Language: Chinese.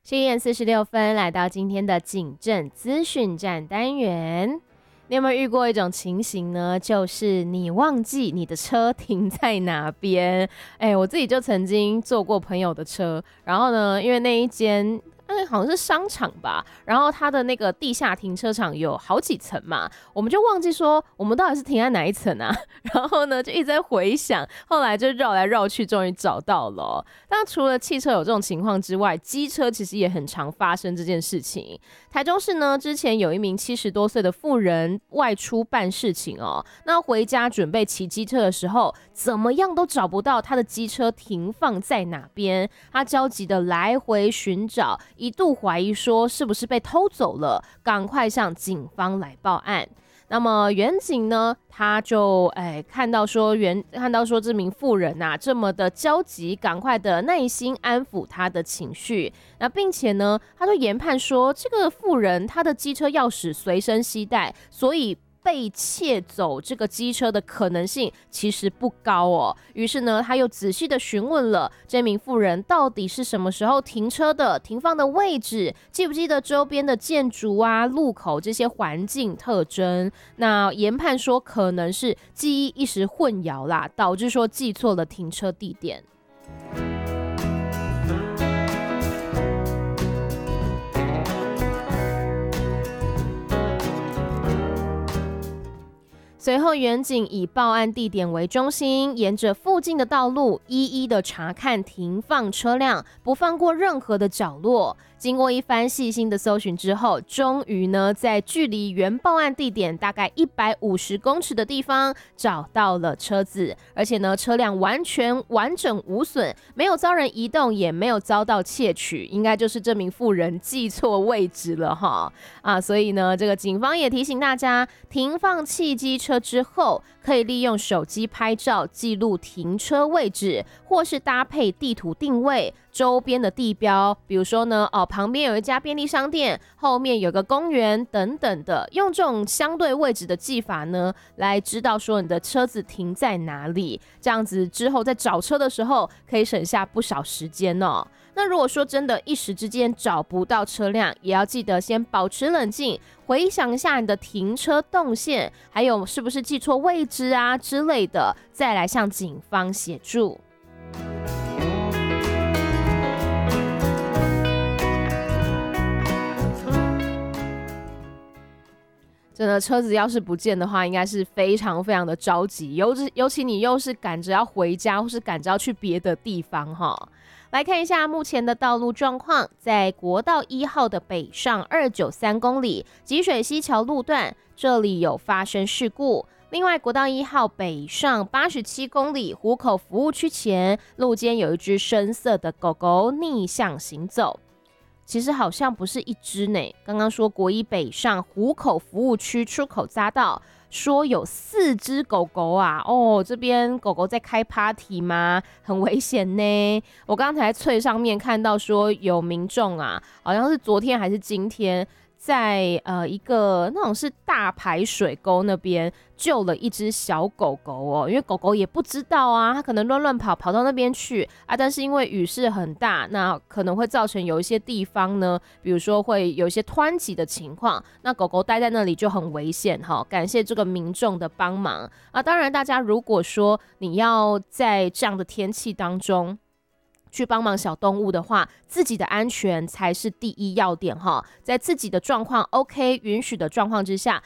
7:46来到今天的警政资讯站单元。你有没有遇过一种情形呢？就是你忘记你的车停在哪边。我自己就曾经坐过朋友的车，然后呢，因为那一间好像是商场吧，然后它的那个地下停车场有好几层嘛，我们就忘记说我们到底是停在哪一层啊，然后呢就一直在回想，后来就绕来绕去，终于找到了但除了汽车有这种情况之外，机车其实也很常发生这件事情。台中市呢，之前有一名70多岁的妇人外出办事情那回家准备骑机车的时候，怎么样都找不到他的机车停放在哪边，他焦急的来回寻找，一度怀疑说是不是被偷走了，赶快向警方来报案。那么员警呢，他就看到说这名妇人这么的焦急，赶快的耐心安抚她的情绪。那并且呢，他就研判说这个妇人她的机车钥匙随身携带，所以被窃走这个机车的可能性其实不高于是呢，他又仔细的询问了这名妇人到底是什么时候停车的，停放的位置，记不记得周边的建筑路口这些环境特征。那研判说可能是记忆一时混淆啦，导致说记错了停车地点。随后员警以报案地点为中心，沿着附近的道路一一的查看停放车辆，不放过任何的角落。经过一番细心的搜寻之后，终于呢在距离原报案地点大概150公尺的地方找到了车子，而且呢车辆完全完整无损，没有遭人移动，也没有遭到窃取，应该就是这名妇人记错位置了所以呢这个警方也提醒大家，停放汽机车之后，可以利用手机拍照记录停车位置，或是搭配地图定位周边的地标，比如说呢旁边有一家便利商店，后面有个公园等等的，用这种相对位置的记法呢，来知道说你的车子停在哪里，这样子之后在找车的时候可以省下不少时间那如果说真的一时之间找不到车辆，也要记得先保持冷静，回想一下你的停车动线，还有是不是记错位置之类的，再来向警方协助。真的，车子要是不见的话，应该是非常非常的着急，尤其你又是赶着要回家，或是赶着要去别的地方来看一下目前的道路状况，在国道1号的北上293公里集水溪桥路段，这里有发生事故。另外，国道1号北上87公里湖口服务区前，路肩有一只深色的狗狗逆向行走。其实好像不是一只呢，刚刚说国一北上湖口服务区出口匝道，说有4只狗狗这边狗狗在开 party 吗？很危险呢。我刚才脆上面看到说有民众好像是昨天还是今天，在一个那种是大排水沟那边救了一只小狗狗因为狗狗也不知道它可能乱跑到那边去但是因为雨势很大，那可能会造成有一些地方呢，比如说会有一些湍急的情况，那狗狗待在那里就很危险感谢这个民众的帮忙当然大家如果说你要在这样的天气当中去帮忙小动物的话，自己的安全才是第一要点在自己的状况 OK 允许的状况之下，